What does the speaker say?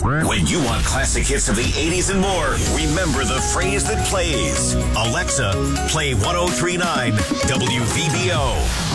When you want classic hits of the 80s and more, remember the phrase that plays. Alexa, play 1039 WVBO.